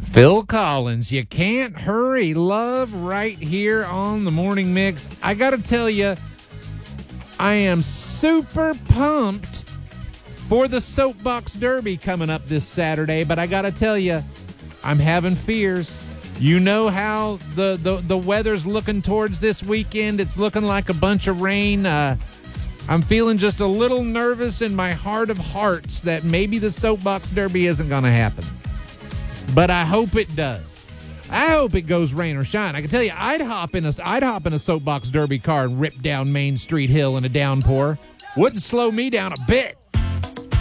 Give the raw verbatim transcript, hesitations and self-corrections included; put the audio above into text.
Phil Collins, you can't hurry love right here on the Morning Mix. I got to tell you, I am super pumped for the Soapbox Derby coming up this Saturday, but I got to tell you, I'm having fears. You know how the, the, the weather's looking towards this weekend. It's looking like a bunch of rain. Uh, I'm feeling just a little nervous in my heart of hearts that maybe the Soapbox Derby isn't going to happen. But I hope it does. I hope it goes rain or shine. I can tell you, I'd hop in a, I'd hop in a Soapbox Derby car and rip down Main Street Hill in a downpour. Wouldn't slow me down a bit.